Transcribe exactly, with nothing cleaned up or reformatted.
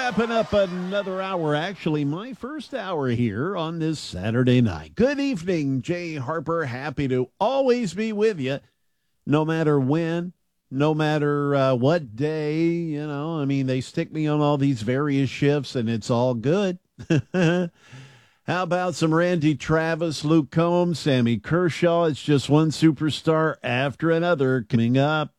Wrapping up another hour, actually, my first hour here on this Saturday night. Good evening, Jay Harper. Happy to always be with you, no matter when, no matter uh, what day. You know, I mean, they stick me on all these various shifts, and it's all good. How about some Randy Travis, Luke Combs, Sammy Kershaw? It's just one superstar after another coming up.